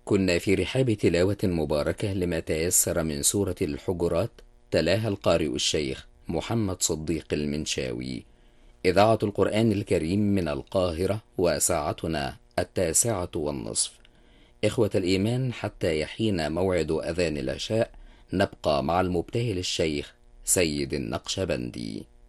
كنا في رحاب تلاوة مباركة لما تيسر من سورة الحجرات، تلاها القارئ الشيخ محمد صديق المنشاوي. إذاعة القرآن الكريم من القاهرة، وساعتنا 9:30. إخوة الإيمان، حتى يحين موعد أذان العشاء نبقى مع المبتهل الشيخ سيد النقشبندي.